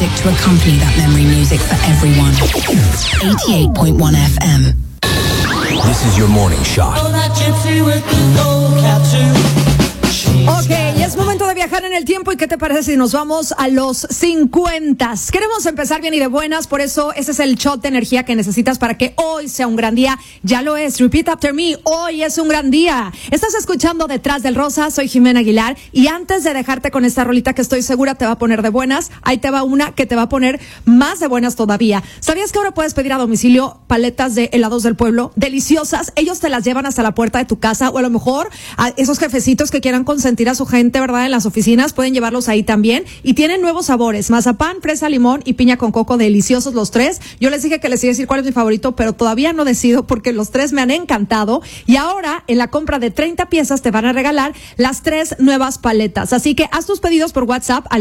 music to accompany that memory music for everyone. 88.1 FM. This is your morning shot. Ok, y es momento de viajar en el tiempo. ¿Y qué te parece si nos vamos a los 50? Queremos empezar bien y de buenas, por eso ese es el shot de energía que necesitas para que hoy sea un gran día. Ya lo es, repeat after me, hoy es un gran día. Estás escuchando Detrás del Rosa, soy Jimena Aguilar, y antes de dejarte con esta rolita que estoy segura te va a poner de buenas, ahí te va una que te va a poner más de buenas todavía. ¿Sabías que ahora puedes pedir a domicilio paletas de helados del pueblo? Deliciosas, ellos te las llevan hasta la puerta de tu casa, o a lo mejor a esos jefecitos que quieran consentir a su gente, ¿verdad? En las oficinas pueden llevarlos ahí también, y tienen nuevos sabores: mazapán, fresa, limón y piña con coco, deliciosos los tres. Yo les dije que les iba a decir cuál es mi favorito, pero todavía no decido porque los tres me han encantado, y ahora en la compra de 30 piezas te van a regalar las 3 nuevas paletas. Así que haz tus pedidos por WhatsApp al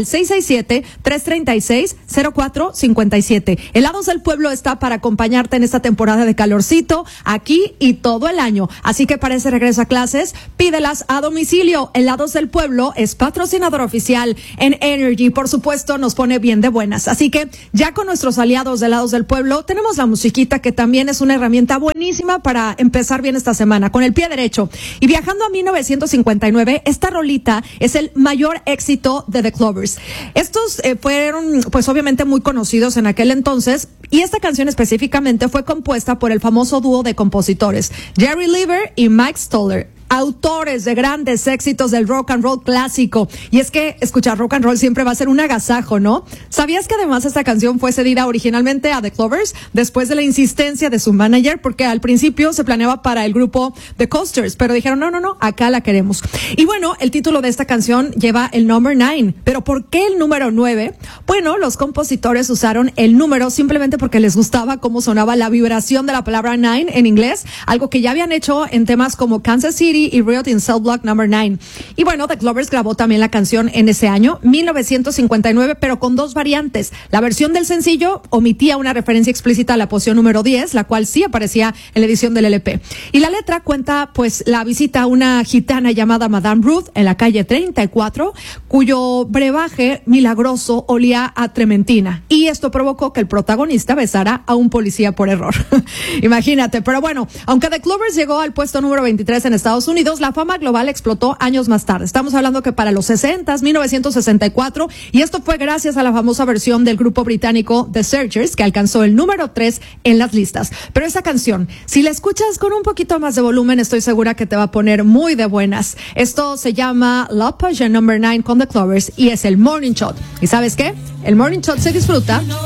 667-336-0457. Helados del Pueblo está para acompañarte en esta temporada de calorcito, aquí y todo el año. Así que para ese regreso a clases, pídelas a domicilio. Helados del Pueblo es patrocinador oficial en Energy. Por supuesto, nos pone bien de buenas. Así que ya con nuestros aliados de Helados del Pueblo, tenemos la musiquita, que también es una herramienta buenísima para empezar bien esta semana, con el pie derecho. Y viajando a 1959, esta rolita es el mayor éxito de The Clovers. Estos fueron, pues obviamente, muy conocidos en aquel entonces, y esta canción específicamente fue compuesta por el famoso dúo de compositores Jerry Leiber y Mike Stoller, autores de grandes éxitos del rock and roll clásico. Y es que escuchar rock and roll siempre va a ser un agasajo, ¿no? ¿Sabías que además esta canción fue cedida originalmente a The Clovers después de la insistencia de su manager? Porque al principio se planeaba para el grupo The Coasters, pero dijeron, no, acá la queremos. Y bueno, el título de esta canción lleva el number 9. ¿Pero por qué el número 9? Bueno, los compositores usaron el número simplemente porque les gustaba cómo sonaba la vibración de la palabra 9 en inglés, algo que ya habían hecho en temas como Kansas City y Riot in Cell Block Number 9. Y bueno, The Clovers grabó también la canción en ese año, 1959, pero con 2 variantes. La versión del sencillo omitía una referencia explícita a la poción número 10, la cual sí aparecía en la edición del LP. Y la letra cuenta, pues, la visita a una gitana llamada Madame Ruth en la calle 34, cuyo brebaje milagroso olía a trementina. Y esto provocó que el protagonista besara a un policía por error. Imagínate. Pero bueno, aunque The Clovers llegó al puesto número 23 en Estados Unidos, la fama global explotó años más tarde. Estamos hablando que para los 60, 1964, y esto fue gracias a la famosa versión del grupo británico The Searchers, que alcanzó el número 3 en las listas. Pero esa canción, si la escuchas con un poquito más de volumen, estoy segura que te va a poner muy de buenas. Esto se llama Love Potion Number 9 con The Clovers, y es el Morning Shot. ¿Y sabes qué? El Morning Shot se disfruta